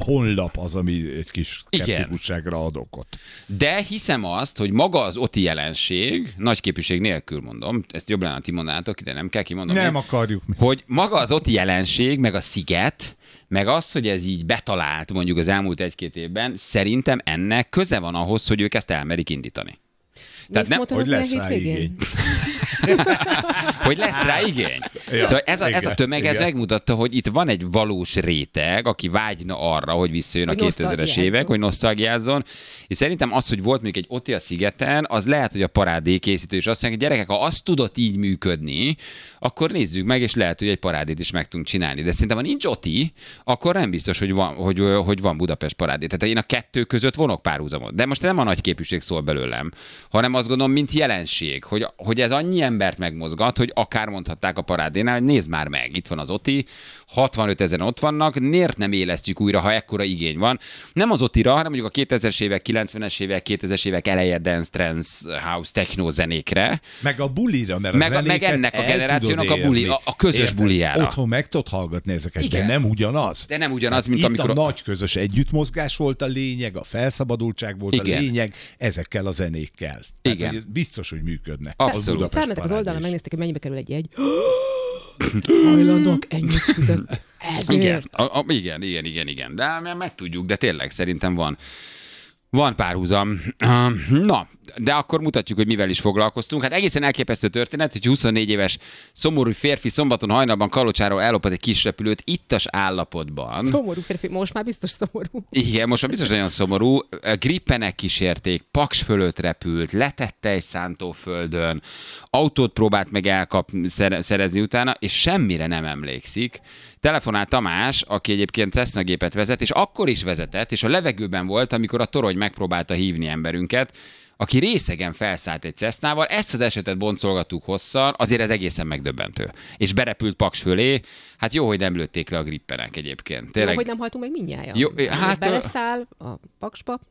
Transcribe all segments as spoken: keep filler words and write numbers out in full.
honlap az, ami egy kis szkeptikusságra ad okot. De hiszem azt, hogy maga az oti jelenség, nagy képűség nélkül mondom, ezt jobb lenne, ti mondanátok, de nem kell kimondom. Nem akarjuk mi. Hogy maga az oti jelenség, meg a sziget, meg az, hogy ez így betalált mondjuk az elmúlt egy-két évben, szerintem ennek köze van ahhoz, hogy ők ezt elmerik indítani. Tehát nem, hogy lesz rá igény. hogy lesz rá igény. Ja, szóval ez a, ez a tömeg ez megmutatta, hogy itt van egy valós réteg, aki vágyna arra, hogy visszajön a kétezres évek, hogy nosztalgiázzon. És szerintem az, hogy volt mondjuk egy oti a szigeten, az lehet, hogy a parádé készítő is azt mondja, hogy gyerekek, ha azt tudott így működni, akkor nézzük meg, és lehet, hogy egy parádét is meg tudunk csinálni. De szerintem, ha nincs oti, akkor nem biztos, hogy van, hogy, hogy van Budapest parádé. Tehát én a kettő között vonok párhuzamot. De most nem a nagy képűség szól belőlem, hanem azt gondolom, mint jelenség, hogy, hogy ez annyi embert megmozgat, hogy akár mondhatták a parádénál, hogy nézd már meg, itt van az oti, hatvanöt ezeren ott vannak, miért nem élesztjük újra, ha ekkora igény van? Nem az otira, hanem mondjuk a kétezres évek, kilencvenes évek, kétezres évek eleje dance, trance, house, techno zenékre. Meg a bulira, mert a meg, meg ennek a generációnak a, buli, a, a közös Érted? bulijára. Otthon meg tudod hallgatni ezeket, Igen. de nem ugyanaz. De nem ugyanaz, mint itt amikor... a nagy közös együttmozgás volt a lényeg, a felszabadultság volt Igen. a lényeg, ezekkel a zenékkel. Tehát, Igen. hogy biztos, hogy működne. Abszolút. Felmentek az oldalon, megnézték, hogy mennyibe kerül egy jegy. Hajlandók ennyit fizet. Igen. A, a, igen, igen, igen, igen. De meg tudjuk, de tényleg szerintem van. Van párhuzam. Na, de akkor mutatjuk, hogy mivel is foglalkoztunk. Hát egészen elképesztő történet, hogy huszonnégy éves szomorú férfi szombaton hajnalban Kalocsáról ellopott egy kis repülőt ittas állapotban. Szomorú férfi, most már biztos szomorú. Igen, most már biztos nagyon szomorú. Grippenek kísérték, Paks fölött repült, letette egy szántóföldön, autót próbált meg elkapni, szerezni utána, és semmire nem emlékszik. Telefonál Tamás, aki egyébként Cessna gépet vezet, és akkor is vezetett, és a levegőben volt, amikor a torony megpróbálta hívni emberünket, aki részegen felszállt egy Cessnával. Ezt az esetet boncolgattuk hosszan, azért ez egészen megdöbbentő. És berepült Paks fölé. Hát jó, hogy nem lőtték le a grippenek egyébként. Tényleg... Jó, hogy nem haltunk meg mindnyájan. Jó, hát... Beleszáll a Paksba.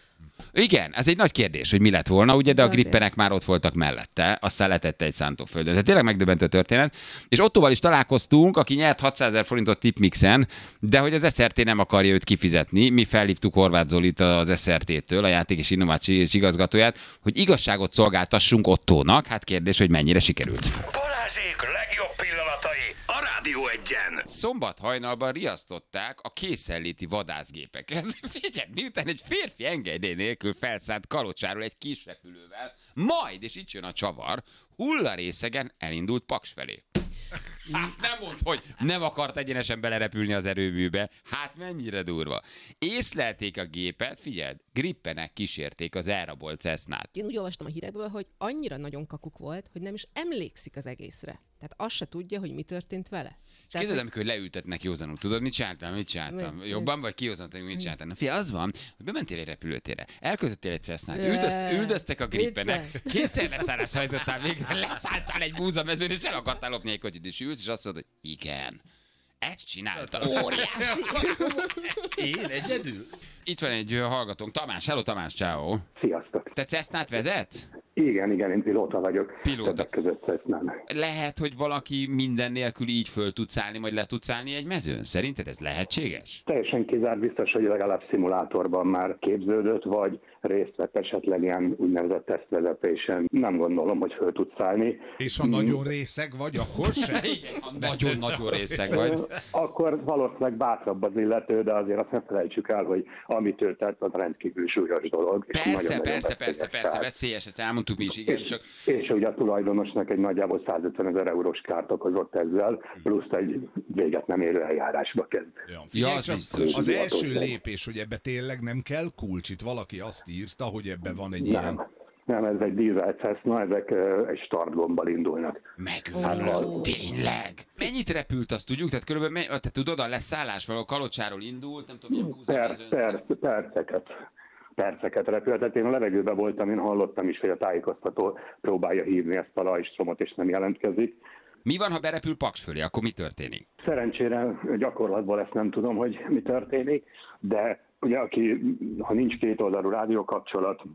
Igen, ez egy nagy kérdés, hogy mi lett volna, ugye, de a grippenek már ott voltak mellette, aztán letette egy szántóföldön. Tehát tényleg megdöbbentő történet. És Ottóval is találkoztunk, aki nyert hatszázezer forintot tipmixen, de hogy az es er té nem akarja őt kifizetni. Mi felhívtuk Horváth Zolit az es er té-től, a játék és innovációs igazgatóját, hogy igazságot szolgáltassunk Ottónak. Hát kérdés, hogy mennyire sikerült. Balázsék legjobb pillanatai a Rádió Egyen. Szombat hajnalban riasztották a készenléti vadászgépeket. Figyelj, miután egy férfi engedély nélkül felszállt Kalocsáról egy kis repülővel, majd, és itt jön a csavar, hullarészegen elindult Paks felé. Hát nem mondd, hogy nem akart egyenesen belerepülni az erőműbe. Hát mennyire durva. Észlelték a gépet, figyeld, grippenek kísérték az elrabolt Cessnát. Én úgy olvastam a hírekből, hogy annyira nagyon kakuk volt, hogy nem is emlékszik az egészre. Tehát azt se tudja, hogy mi történt vele. És képzeld, amikor leültetnek józanul, tudod, mit csináltam, mit csináltam? Mi, Jobban vagy kihozatok, mit csináltam? Na fia, az van, hogy bementél egy repülőtérre, elköltöttél egy Cessnát, üldözt, üldöztek a grippenek, készen leszállás hajtottál végre, leszálltál egy búzamezőn, és el akartál lopni egy kocsit, és ülsz, és azt mondod, hogy igen, ezt csináltam. Óriási. Én egyedül? Itt van egy hallgatónk, Tamás, hello Tamás, ciao. Sziasztok. Te Cessnát vezetsz? Igen, igen, én pilóta vagyok. Pilóta. Többek között ezt nem. Lehet, hogy valaki minden nélkül így föl tud szállni, vagy le tud szállni egy mezőn? Szerinted ez lehetséges? Teljesen kizárt, biztos, hogy legalább szimulátorban már képződött, vagy részt vett esetleg ilyen úgynevezett tesztvezetésen. Nem gondolom, hogy föl tud szállni. És ha nagyon részeg vagy, akkor se? Igen, ha nagyon-nagyon részeg vagy. Akkor valószínűleg bátrabb az illető, de azért azt nem felejtsük el, hogy amit ő tett, az rendkívül súlyos dolog. Persze, persze, persze, persze, veszélyes, ezt elmondtuk mi is, igen. És, csak... és ugye a tulajdonosnak egy nagyjából százötven ezer eurós kárt okozott ezzel, plusz egy véget nem érő eljárásba kezd. Ja, figyelj, ja, az, az, az első lépés, hogy ebbe tényleg nem kell kulcs, itt valaki azt írta, hogy ebbe van egy nem. ilyen... Nem, ez egy dízel Cessna, ezek egy startgombbal indulnak. Megőrülök, tényleg. Mennyit repült, azt tudjuk? Tehát körülbelül, te tudod, a leszállás valahol Kalocsáról indult, nem tudom, milyen per, per, perceket. perceket repültet. Én a levegőben voltam, én hallottam is, hogy a tájékoztató próbálja hívni ezt a lajstromot, és nem jelentkezik. Mi van, ha berepül Paks fölé? Akkor mi történik? Szerencsére gyakorlatban ezt nem tudom, hogy mi történik, de ugye aki, ha nincs kétoldalú rádiókapcsolat,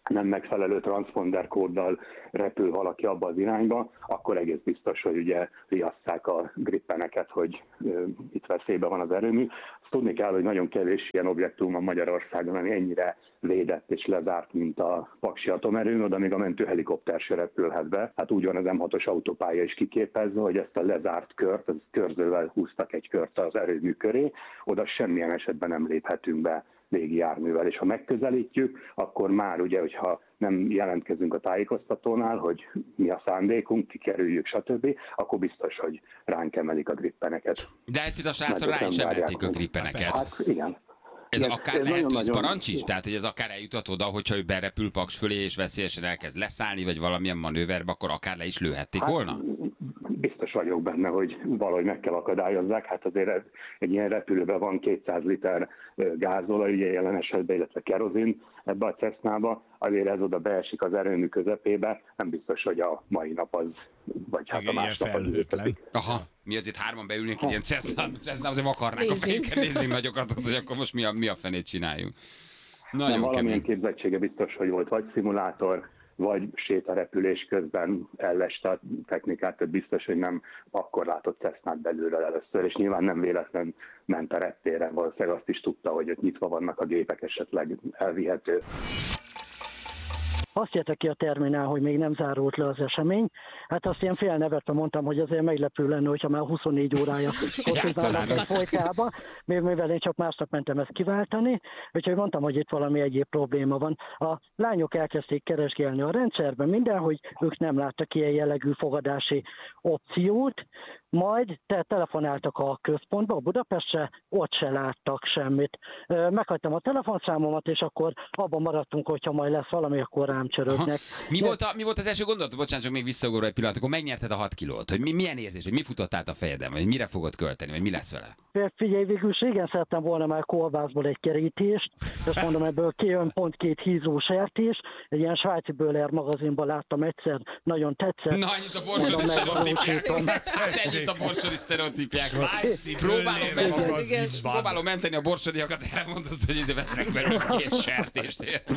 nem megfelelő transponder kóddal repül valaki abba az irányba, akkor egész biztos, hogy ugye riasszák a grippeneket, hogy ö, itt veszélyben van az erőmű. Azt tudni kell, hogy nagyon kevés ilyen objektum van Magyarországon, ami ennyire védett és lezárt, mint a Paksi atomerőmű, oda még a mentőhelikopter se repülhet be. Hát úgy van az em hatos autópálya is kiképezve, hogy ezt a lezárt kört, az körzővel húztak egy kört az erőmű köré, oda semmilyen esetben nem léphetünk be légi járművel, és ha megközelítjük, akkor már ugye, hogyha nem jelentkezünk a tájékoztatónál, hogy mi a szándékunk, kikerüljük, stb., akkor biztos, hogy ránk emelik a grippeneket. De ezt itt a srácok rá is emelték a grippeneket. Hát igen. Ez ez, akár ez lehet nagyon... tűzparancs is? Tehát, hogy ez akár eljutat oda, hogyha ő berepül Paks fölé, és veszélyesen elkezd leszállni, vagy valamilyen manőverbe, akkor akár le is lőhették hát, volna? Biztos vagyok benne, hogy valahogy meg kell akadályozzák. Hát azért egy ilyen repülőben van kétszáz liter gázolaj, ugye jelen esetben, illetve kerozin ebbe a Cessnába, azért ez oda beesik az erőmű közepébe, nem biztos, hogy a mai nap az, vagy hát a másnap az létezik. Aha, mi azért hárman beülnénk egy ilyen Cessnába, azért vakarnánk a fejünket, nézzünk nagyokat, hogy akkor most mi a, mi a fenét csináljunk. Nagyon nem, valamilyen kemény. képzettsége biztos, hogy volt vagy szimulátor, vagy sétarepülés közben elleste a technikát, tehát biztos, hogy nem akkor látott Cessnát belülről először, és nyilván nem véletlen ment a reptére, valószínűleg azt is tudta, hogy ott nyitva vannak a gépek, esetleg elvihető. Azt jöttek ki a terminál, hogy még nem zárult le az esemény. Hát azt ilyen félnevetve mondtam, hogy azért meglepő lenne, hogyha már huszonnégy órája hosszúznának egy folytába, mivel én csak másnap mentem ezt kiváltani, úgyhogy mondtam, hogy itt valami egyéb probléma van. A lányok elkezdték keresgélni a rendszerben minden, hogy ők nem láttak ilyen jellegű fogadási opciót, majd te telefonáltak a központba, a Budapestre, ott se láttak semmit. Meghagytam a telefonszámomat, és akkor abban maradtunk, hogyha majd lesz valami, akkor rám csörögnek. Mi volt, a, mi volt az első gondolat? Bocsánat, csak még visszaugorva egy pillanat, akkor megnyerted a hat kilót. Hogy mi, milyen érzés, hogy mi futott át a fejedben, vagy mire fogod költeni, vagy mi lesz vele? Figyelj, végül régen szerettem volna már kolbászból egy kerítést, ezt mondom, ebből kijön pont két hízó sertés, egy ilyen svájci Böhler magazinban láttam egyszer, nagyon tetszett. Na, annyit a borsodi sztereotípiák. Ennyit a borsodi sztereotípiák. Próbálom, próbálom menteni a borsodiakat, erre mondod, hogy ezért veszek belőle két sertést.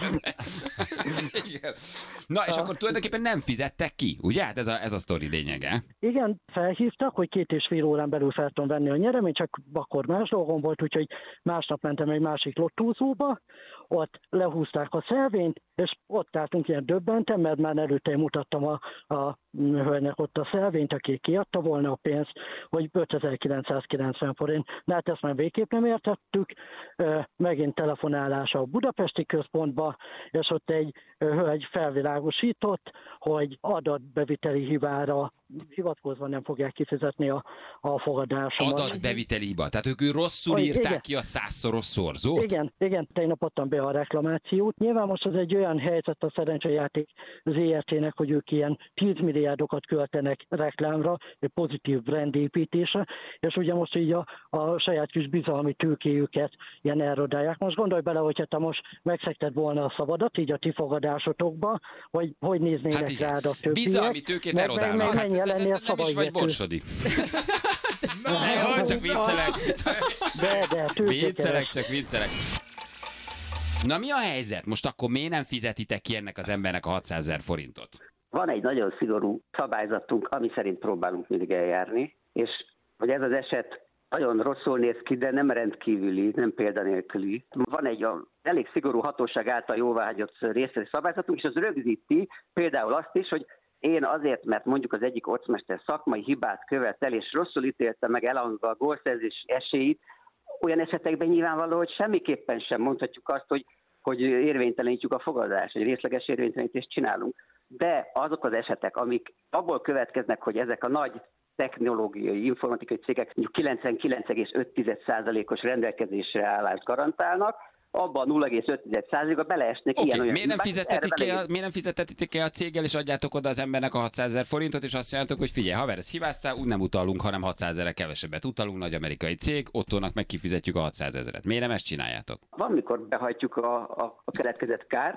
Igen. Na, és akkor tulajdonképpen nem fizettek ki, ugye? Hát ez a, ez a sztori lényege. Igen, felhívtak, hogy két és fél órán belül fel tudom venni a nyereményt, csak akkor más dolgom volt, úgyhogy másnap mentem egy másik lottózóba, ott lehúzták a szelvényt, és ott álltunk ilyen döbbenten, mert már előtte mutattam a, a hölgynek ott a szelvényt, aki kiadta volna a pénzt, hogy ötezer-kilencszázkilencven forint. De hát ezt már végképp nem értettük. Megint telefonálás a budapesti központba, és ott egy hölgy felvilágosított, hogy adatbeviteli hibára hivatkozva nem fogják kifizetni a, a fogadásomat. Adatbeviteli hiba? Tehát ők rosszul írták igen. ki a százszoros szorzót? Igen, igen, tegnap adtam be a reklamációt. Nyilván most ez egy olyan helyzet a szerencsejáték zé er té-nek, hogy ők ilyen tíz milliárdokat költenek reklámra, egy pozitív brandépítésre, és ugye most így a, a saját kis bizalmi tőkéjüket ilyen elrodálják. Most gondolj bele, hogyha te most megszegted volna a szabadat, így a ti fogadásotokba, hogy hogy néznének hát rád a többiek. Bizalmi tőkét erodálnak. Hát, nem is vagy borsodi. Csak viccelek. De, de, viccelek, csak viccelek. Na mi a helyzet? Most akkor miért nem fizetitek ki ennek az embernek a hatszázezer forintot? Van egy nagyon szigorú szabályzatunk, ami szerint próbálunk mindig eljárni, és hogy ez az eset nagyon rosszul néz ki, de nem rendkívüli, nem példanélküli. Van egy a elég szigorú hatóság által jóváhagyott részletes szabályzatunk, és az rögzíti például azt is, hogy én azért, mert mondjuk az egyik orcmester szakmai hibát követel, és rosszul ítélte meg elhangzva a gólszerzés esélyt, olyan esetekben nyilvánvaló, hogy semmiképpen sem mondhatjuk azt, hogy, hogy érvénytelenítjük a fogadást, hogy részleges érvénytelenítést csinálunk. De azok az esetek, amik abból következnek, hogy ezek a nagy technológiai, informatikai cégek mondjuk kilencvenkilenc egész öt százalékos rendelkezésre állást garantálnak, abban a nulla egész öt százalékba beleesnek okay, ilyen-olyan... Miért nem, fizetetik ki a, miért nem fizetetik ki a céggel, és adjátok oda az embernek a hatszázezer forintot, és azt mondjátok, hogy figyelj, haver, ezt hibáztál, úgy nem utalunk, hanem hatszázezerre kevesebbet utalunk, nagy amerikai cég, Ottónak meg kifizetjük a hatszázezret. Miért nem ezt csináljátok? Van, mikor behajtjuk a, a, a keletkezett kárt,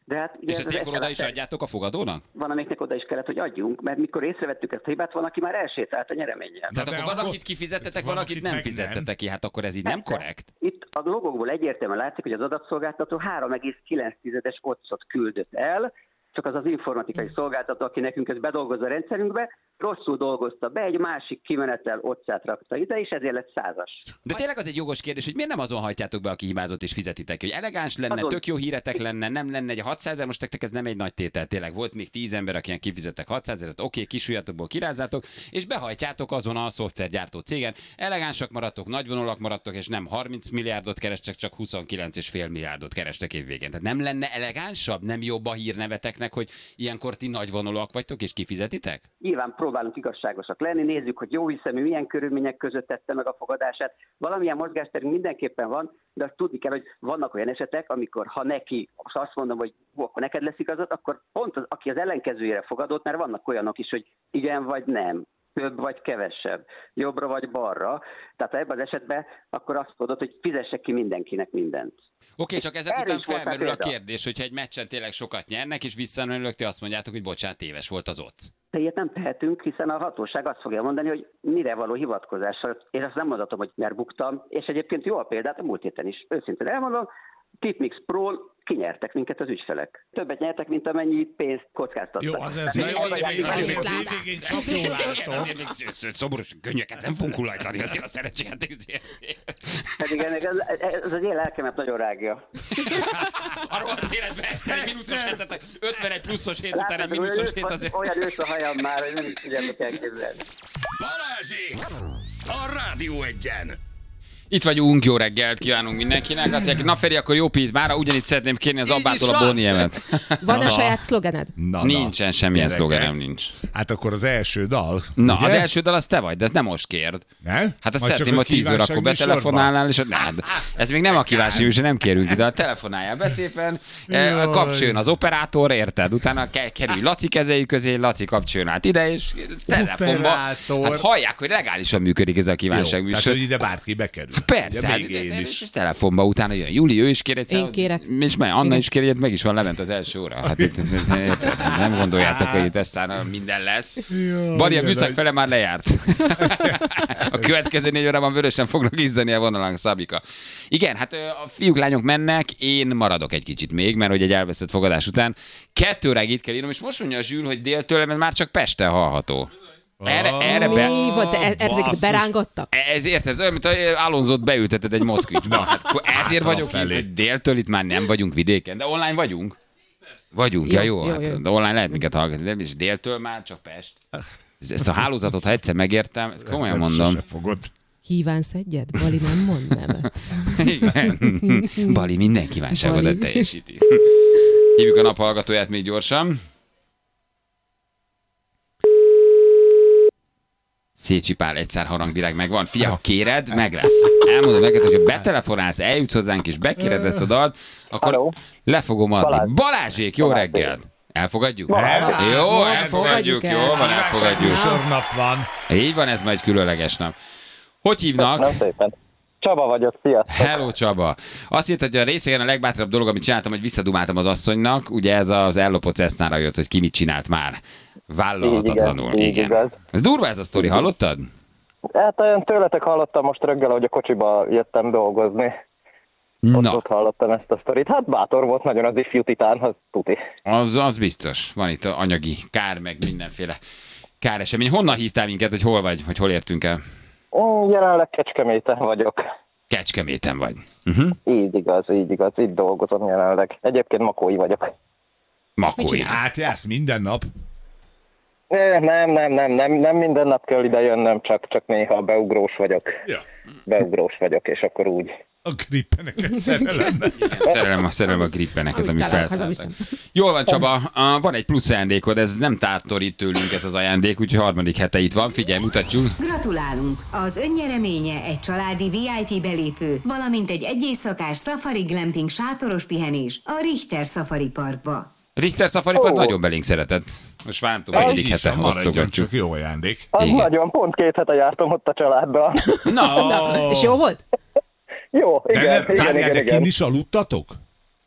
De hát, és ezt ilyenkor oda is adjátok a fogadónak? Van, amiknek oda is kellett, hogy adjunk, mert mikor észrevettük ezt a hibát, van, aki már elsétált a nyereménnyel. Tehát akkor van, akit kifizettetek, van, akit nem fizettetek ki, hát akkor ez így nem korrekt? Itt a logókból egyértelműen látszik, hogy az adatszolgáltató három egész kilenc tizedes otcot küldött el, csak az az informatikai szolgáltató, aki nekünk ezt bedolgozza a rendszerünkbe, rosszul dolgozta be, egy másik kimenetel otcát rakta ide, és ezért lett százas. De tényleg az egy jogos kérdés, hogy miért nem azon hajtjátok be, aki hibázott és fizetitek, hogy elegáns lenne, azon... tök jó híretek lenne, nem lenne egy hatszázezer, most nektek ez nem egy nagy tétel, tényleg volt még tíz ember, akinek kifizettek hatszázezret, oké, kisúlyatokból kirázzátok, és behajtjátok azon a szoftvergyártó cégen, elegánsak maradtok, nagyvonalak maradtok, és nem harminc milliárdot kerestek, csak huszonkilenc egész öt milliárdot kerestek évvégén. Tehát nem lenne elegánsabb, nem jobb a hírneveteknek, hogy ilyenkor ti nagyvonalak vagytok és kifizetitek? Nyilván próbálunk igazságosak lenni, nézzük, hogy jó hiszemű, milyen körülmények között tette meg a fogadását. Valamilyen mozgásterünk mindenképpen van, de azt tudni kell, hogy vannak olyan esetek, amikor ha neki, azt mondom, hogy akkor neked lesz igazad, akkor pont az, aki az ellenkezőjére fogadott, mert vannak olyanok is, hogy igen vagy nem, több vagy kevesebb, jobbra vagy balra. Tehát ebben az esetben akkor azt tudod, hogy fizessek ki mindenkinek mindent. Oké, csak ezek Erről után felmerül a kérdés, hogyha egy meccsen tényleg sokat nyernek, és visszamenőleg ti azt mondjátok, hogy bocsánat, téves volt az ott. De ilyet nem tehetünk, hiszen a hatóság azt fogja mondani, hogy mire való hivatkozással. Én azt nem mondhatom, hogy mert buktam, és egyébként jó a példát a múlt héten is. Őszintén elmondom, Tipmix Pro kinyertek minket az ügyfelek. Többet nyertek, mint amennyi pénzt kockáztattak. Jó, az ez végén csak jól látom. Szomoros könnyeket nem fogunk hulajtani azért a szerencséjáték. Hát igen, ez, ez az én lelkemet nagyon rágja. A rohadt életben egyszer egy mínuszos hétetek, ötvenegy pluszos hét után egy mínuszos hét azért. Olyan ősz a hajam már, hogy nem is tudjátok elképzelni. Balázsék! A Rádió Egyen! Itt vagyunk, jó reggelt kívánunk mindenkinek. Azt mondják, na Feri, akkor jó pít, mára ugyanitt szeretném kérni az Abbától a Boniemet. Van a saját szlogened? Na, Nincsen, na. semmilyen Gyerekek. szlogenem nincs. Hát akkor az első dal. Na, ugye? az első dal az te vagy, de ezt nem most kérd. Ne? Hát azt Majd szeretném, csak a hogy tíz órakor kívánság betelefonálnál, és hát, ez még nem a kíváncsi műsor, nem kérünk ide, telefonáljál be szépen, eh, kapcsoljon az operátor, érted? Utána kell kerülj Laci kezei közé, Laci kapcsoljon át ide, és telefonba. Operátor. Hát hallják, hogy legálisan működik ez a kívánság Jó, műsor. tehát, hogy ide bárki bekerül. Persze, Ugye, hát, még én is. és telefonba utána jön Júli, ő is kér egyszer. Én kérek. És meg Anna is kér egyet, meg is van lement az első óra. Hát itt, érted, nem gondoljátok, hogy itt aztán minden lesz. Bari, a műszak fele már lejárt. A következő négy órában vörösen fognak izzani a vonalán, Szabika. Igen, hát a fiúk, lányok mennek, én maradok egy kicsit még, mert hogy egy elvesztett fogadás után kettő óráig itt kell írnom, és most mondja a Zsül, hogy déltől, ez már csak Pesten hallható. Erre, erre be... Mi volt? Erre berángattak? Ez érted, ez olyan, mint Alonzót beülteted egy Moszkvicsba. Hát ezért vagyok itt, hogy déltől itt már nem vagyunk vidéken, de online vagyunk. Vagyunk, ja jó, jó, hát, jó. de online lehet minket hallgatni, de és déltől már csak Pest. Ezt a hálózatot, ha egyszer megértem, komolyan mondom. Sose fogod. Kívánsz egyet? Bali nem mond nemet. Igen. Bali minden kívánságodat teljesíti. Hívjuk a naphallgatóját még gyorsan. Szécsi Pál egyszer harangvilág megvan. Fia, ha kéred, meg lesz. Elmondom neked, hogyha betelefonálsz, eljutsz hozzánk és bekéred ezt a dalt, akkor Hello. le fogom adni. Balázs. Balázsék, jó Balázs. reggelt! Elfogadjuk? El- Jó, el- elfogadjuk, jó van, elfogadjuk. Műsornap van. Így van, ez majd különleges nap. Hogy hívnak? Nem szépen. Csaba vagyok, sziasztok. Hello Csaba. Azt írta, hogy a részegen a legbátrabb dolog, amit csináltam, hogy visszadumáltam az asszonynak. Ugye ez az ellopott Cessnára jött, hogy ki mit csinált már. Vállalhatatlanul. Így, így Igen. igaz. Ez durva ez a sztori, hallottad? Hát olyan tőletek hallottam most reggel, hogy a kocsiba jöttem dolgozni. Ott, Na, ott hallottam ezt a sztorit. Hát bátor volt nagyon az ifjú titán, az tuti. az, az biztos. Van itt anyagi kár, meg mindenféle káresemény. Honnan hívtál minket, hogy hol vagy, hogy hol értünk el? Ó, jelenleg Kecskeméten vagyok. Kecskeméten vagy. Uh-huh. Így igaz, így igaz. Itt dolgozom jelenleg. Egyébként makói vagyok. Makói. Átjársz minden nap? É, Nem, nem, nem, nem, nem minden nap kell ide jönnöm, csak, csak néha beugrós vagyok. Ja. Beugrós vagyok, és akkor úgy. A grippeneket szerelem. Igen, szerelem a, szerelem a grippeneket, Amit amik talán felszálltak. hazaviszem. Jól van, Csaba, a, van egy plusz ajándékod, ez nem tártorít tőlünk ez az ajándék, úgyhogy harmadik hete itt van. Figyelj, mutatjuk. Gratulálunk! Az önnyereménye egy családi vé i pé belépő, valamint egy egyéjszakás Safari Glamping sátoros pihenés a Richter Safari Parkba. Richter Safari Park Ó. nagyon belénk szeretett. Most már nem tudom, negyedik hete Maradjon osztogatjuk. csak jó ajándék. Az Igen. nagyon, pont két hete jártam ott a családdal. Na, Na, és jó volt? Jó, De igen, nem, igen, várjál, igen, de igen. kint is aludtatok?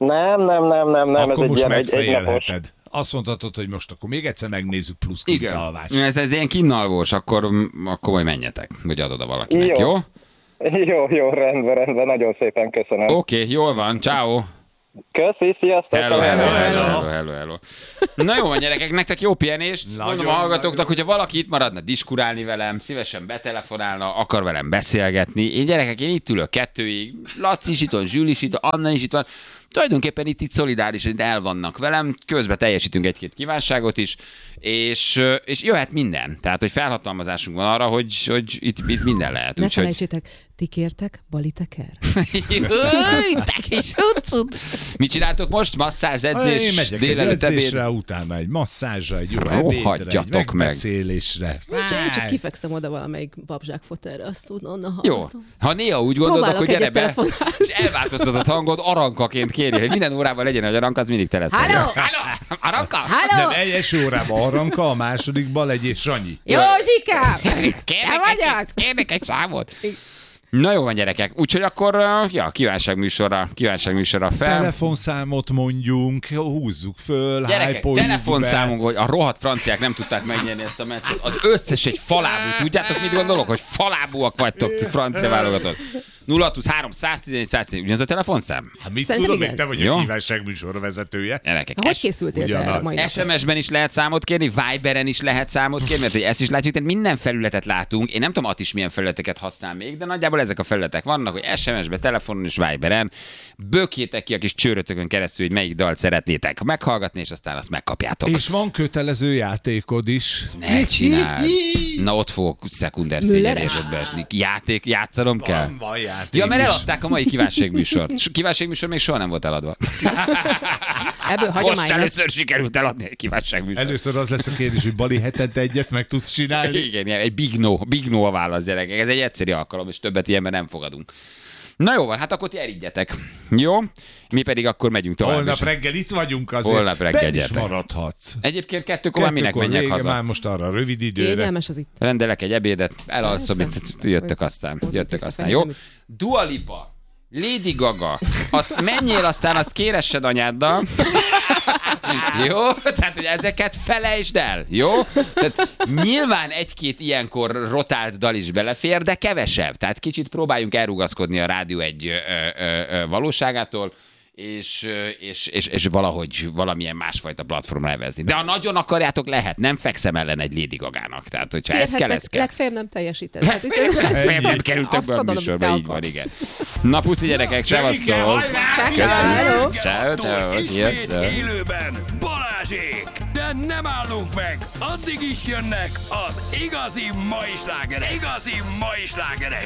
Nem, nem, nem, nem, nem. Akkor ez most egy ilyen, egy, egy napos. Azt mondhatod, hogy most akkor még egyszer megnézzük plusz kínalvás. Ez, ez ilyen kínalvós, akkor, akkor majd menjetek, vagy adod a valakinek, jó? Jó, jó, jó rendben, rendben, nagyon szépen köszönöm. Oké, okay, jól van, ciao. Köszi, sziasztok! Hello, hello, hello, hello, hello, hello. Na jó van, gyerekek, nektek jó pihenést. Mondom a hallgatóknak, hogyha valaki itt maradna diskurálni velem, szívesen betelefonálna, akar velem beszélgetni. Én gyerekek, én itt ülök kettőig, Laci is itt van, Zsül is itt van, Anna is itt van. Tulajdonképpen itt, itt szolidárisan el vannak velem, közben teljesítünk egy-két kívánságot is, és, és jöhet minden. Tehát, hogy felhatalmazásunk van arra, hogy, hogy itt, itt minden lehet. Ne úgy, felejtsétek, ti kértek Bali teker? te kis hucud. Mit csináltok most? Masszázs, edzés, én megyek délelőtt egy edzésre, utána egy masszázsra, egy jó ebédre, egy megbeszélésre. Én csak kifekszem oda valamelyik babzsákfotelre, azt tud, onnan jó. hallgatom. Ha néha úgy gondolod, hogy gyere be, és elváltoztatod hangod, arankaként kéri, hogy minden órában legyen egy aranka, az mindig te leszel. Halló! Halló! Aranka! Halló! Nem, egyes órában aranka, a másodikban legyél Sanyi. Józsikám! Kérnek, kérnek egy számot. Na jó van, gyerekek. Úgyhogy akkor, ja, kívánságműsorra, kívánságműsorra fel. Telefonszámot mondjunk, húzzuk föl, gyerekek, telefonszámunk, hogy a rohadt franciák nem tudták megnyerni ezt a meccset. Az összes egy falábú. Tudjátok, mit gondolok? Hogy falábúak vagytok, francia válogatott. nulla huszonhárom száztizenegy száztizenegy ugyanaz a telefonszám? Hát mit Szerintem tudom, én te vagy a kívánságműsor vezetője. Gyerekek, hogy készültél erre mai es em es-ben is lehet számot kérni, Viberen is lehet számot kérni, mert hogy ezt is látjuk, tehát minden felületet látunk. Én nem tudom, Attis milyen felületeket használ még, de nagyjából ezek a felületek vannak, hogy es em es-ben, telefonon és Viberen. Bökjétek ki a kis csőrötökön keresztül, hogy melyik dalt szeretnétek meghallgatni, és aztán azt megkapjátok. És van kötelező játékod is. Ne csináld. Na ott fogok szekunder szégyenérzetbe esni. Játék, játszanom kell? Van, van játék ja, mert is. eladták a mai kívánságműsort. Kívánságműsor még soha nem volt eladva. Ebből hagyomány most először sikerült eladni egy kívánságműsort. Először az lesz a kérdés, hogy Bali hetente egyet meg tudsz csinálni. Igen, egy big no, big no a válasz, gyerekek. Ez egy egyszerű alkalom, és többet ilyenben nem fogadunk. Na jó van, hát akkor ti erigyetek. Jó? Mi pedig akkor megyünk tovább. Holnap is. reggel itt vagyunk azért. Holnap reggel is gyertek. maradhatsz. Egyébként kettőkor már minek menjek vége, haza? Már most arra rövid időre. Kényelmes az itt. Rendelek egy ebédet, elalszom, itt jöttök aztán. Jöttök aztán, jó? Dua Lipa, Lady Gaga, azt menjél, aztán azt kéressed anyáddal. Jó? Tehát, hogy ezeket felejtsd el, jó? Tehát nyilván egy-két ilyenkor rotált dal is belefér, de kevesebb. Tehát kicsit próbáljunk elrugaszkodni a rádió egy ö, ö, ö, valóságától, és, és, és, és valahogy valamilyen másfajta platformra evezni. De ha nagyon akarjátok, lehet. Nem fekszem ellen egy Lady Gagának. Tehát, hogyha ez kell, ez kell. Legfeljebb nem teljesített. Legfeljebb nem kerültek be a műsorba, így van, igen. Na, puszi gyerekek, sevasztok! Köszönjük! Ciao, ciao! Ismét élőben Balázsék! De nem állunk meg! Addig is jönnek az igazi mai slágerek! Igazi mai slágerek!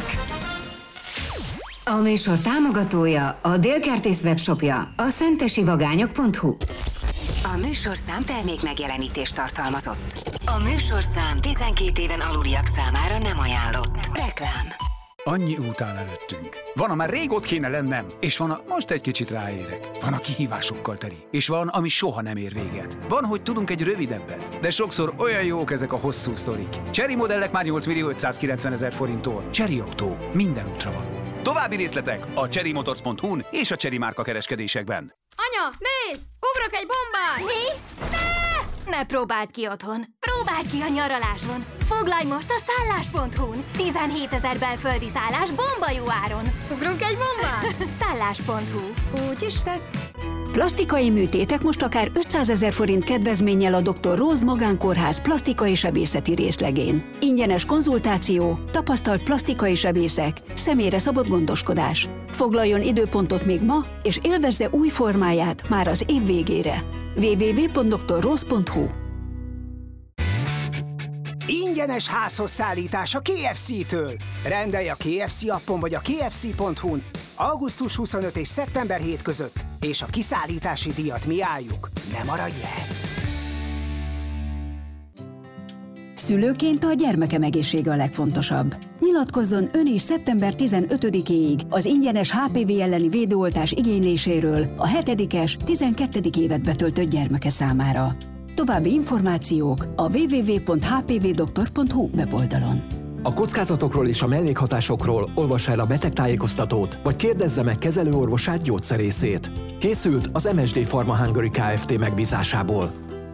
A műsor támogatója a Délkertész webshopja, a szentesivagányok pont hu. A műsorszám termék megjelenítést tartalmazott. A műsorszám tizenkét éven aluliak számára nem ajánlott. Reklám. Annyi út áll előttünk. Van, a már rég ott kéne lennem, és van, a most egy kicsit ráérek. Van, a kihívásokkal teli, és van, ami soha nem ér véget. Van, hogy tudunk egy rövidebbet, de sokszor olyan jók ezek a hosszú sztorik. Chery modellek már nyolc millió ötszázkilencven ezer forinttól. Chery Autó. Minden útra való. További részletek a chery motors pont hu-n és a Chery márka kereskedésekben. Anya, nézd! Ugrok egy bombát! Mi? Ne! Ne próbáld ki otthon! Próbáld ki a nyaraláson! Foglalj most a szállás pont hu-n! tizenhét ezer belföldi szállás bomba jó áron! Ugrunk egy bombát? szállás pont hu. Úgy is lett. Plasztikai műtétek most akár ötszázezer forint kedvezménnyel a doktor Rose Magánkórház plastikai sebészeti részlegén. Ingyenes konzultáció, tapasztalt plastikai sebészek, személyre szabott gondoskodás. Foglaljon időpontot még ma, és élvezze új formáját már az év végére. double-u double-u double-u pont doktor rose pont hu. Ingyenes házhoz szállítás a ká ef cé-től. Rendelj a ká ef cé appon vagy a ká ef cé pont hu-n augusztus huszonötödike és szeptember hetedike között, és a kiszállítási díjat mi álljuk. Ne maradj el! Szülőként a gyermekem egészsége a legfontosabb. Nyilatkozzon ön is szeptember tizenötödikéig az ingyenes há pé vé elleni védőoltás igényléséről a hetedikes, tizenkettedik évet betöltött gyermeke számára. További információk a double-u double-u double-u pont há pé vé doktor pont hu weboldalon. A kockázatokról és a mellékhatásokról olvassa el a betegtájékoztatót, vagy kérdezze meg kezelőorvosát, gyógyszerészét. Készült az em es dé Pharma Hungary Kft. Megbízásából.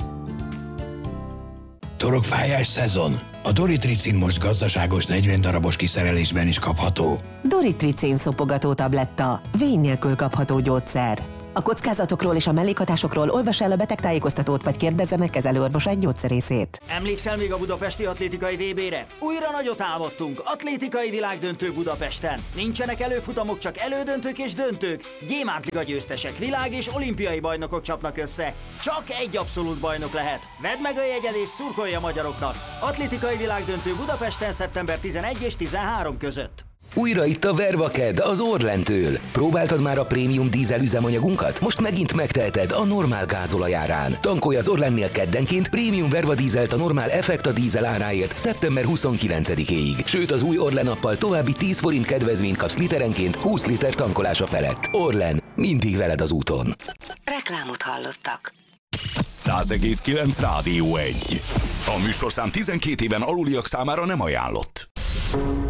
Torokfájás szezon. A Doritricin most gazdaságos negyven darabos kiszerelésben is kapható. Doritricin szopogató tabletta. Vény nélkül kapható gyógyszer. A kockázatokról és a mellékhatásokról olvass el a betegtájékoztatót, vagy kérdezze meg kezelőorvosát, gyógyszerészét. Emlékszel még a budapesti atlétikai vé bére? Újra nagyot álmodtunk, atlétikai világdöntő Budapesten. Nincsenek előfutamok, csak elődöntők és döntők. Gyémántliga győztesek, világ és olimpiai bajnokok csapnak össze. Csak egy abszolút bajnok lehet. Vedd meg a jegyed és szurkolj a magyaroknak. Atlétikai világdöntő Budapesten szeptember tizenegy és tizenhárom között. Újra itt a Vervaked az Orlentől. Próbáltad már a prémium dízel üzemanyagunkat? Most megint megteheted a normál gázolajárán. Tankolj az Orlennél keddenként prémium Verva dízelt a normál Effekta dízel áráért szeptember huszonkilencedikéig. Sőt, az új Orlen appal további tíz forint kedvezményt kapsz literenként húsz liter tankolása felett. Orlen, mindig veled az úton. Reklámot hallottak. száz egész kilenc Rádió egy. A műsorszám tizenkét éven aluliak számára nem ajánlott.